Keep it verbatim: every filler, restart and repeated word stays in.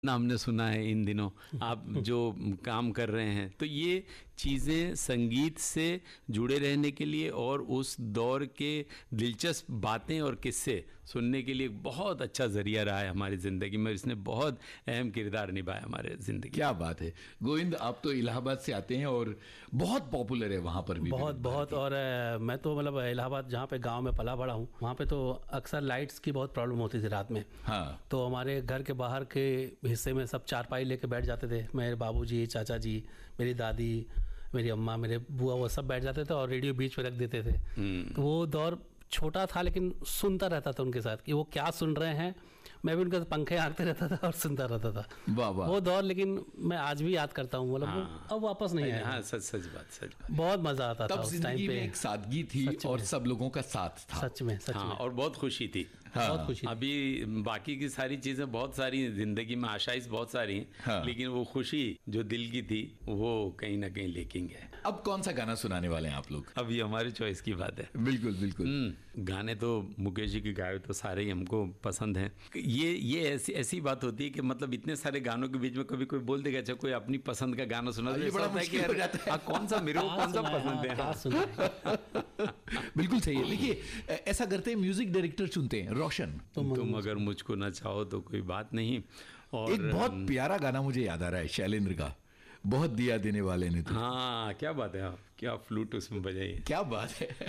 हमने सुना है इन दिनों आप जो काम कर रहे हैं, तो ये चीज़ें संगीत से जुड़े रहने के लिए और उस दौर के दिलचस्प बातें और किस्से सुनने के लिए बहुत अच्छा ज़रिया रहा है हमारी ज़िंदगी में। इसने बहुत अहम किरदार निभाया हमारे ज़िंदगी। क्या बात है गोविंद, आप तो इलाहाबाद से आते हैं और बहुत पॉपुलर है वहाँ पर भी। बहुत बहुत और आ, मैं तो मतलब इलाहाबाद जहाँ पे गांव में पला बड़ा हूँ, वहाँ पे तो अक्सर लाइट्स की बहुत प्रॉब्लम होती थी रात में। हाँ। तो हमारे घर के बाहर के हिस्से में सब चारपाई लेके बैठ जाते थे, मेरे बाबूजी, चाचा जी, मेरी दादी, मेरी अम्मा, मेरे बुआ, वो सब बैठ जाते थे और रेडियो बीच पे रख देते थे। तो वो दौर छोटा था लेकिन सुनता रहता था उनके साथ कि वो क्या सुन रहे हैं। मैं भी उनके पंखे हाँकते रहता था और सुनता रहता था। वाह वाह। वो दौर लेकिन मैं आज भी याद करता हूँ, मतलब हाँ। अब वापस नहीं आया। हाँ, सच सच बात सच बात। बहुत मजा आता था तब उस टाइम जिंदगी पे। में एक सादगी थी और सब लोगों का साथ था। सच में सच हाँ, में और बहुत खुशी थी। हाँ। बहुत खुशी थी। अभी बाकी की सारी चीजें बहुत सारी जिंदगी में आशाइश बहुत सारी हैं। हाँ। लेकिन वो खुशी जो दिल की थी वो कहीं ना कहीं लेकिंग है। अब कौन सा गाना सुनाने वाले हैं आप लोग? अभी हमारी चॉइस की बात है। बिल्कुल बिल्कुल। हम्म, गाने तो मुकेश जी के गाए तो सारे ही हमको पसंद हैं। ये ये ऐसी ऐसी बात होती है कि मतलब इतने सारे गानों के बीच में कभी कोई बोल देगा अच्छा कोई अपनी पसंद का गाना सुना, ये बड़ा मुश्किल हो जाता है। हाँ, कौन सा मेरे को कौन सा पसंद है। क्या हाँ। सुना है? बिल्कुल सही है। देखिए ऐसा करते हैं, म्यूजिक डायरेक्टर चुनते हैं रोशन। तुम अगर मुझको ना चाहो तो कोई बात नहीं। और एक बहुत प्यारा गाना मुझे याद आ रहा है शैलेंद्र का, बहुत दिया देने वाले ने तो। हाँ, क्या बात है, आप क्या फ्लूट उसमें बजाई है। क्या बात है।